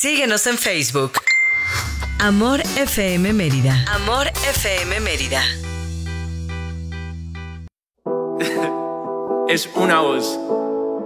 Síguenos en Facebook. Amor FM Mérida. Amor FM Mérida. Es una voz.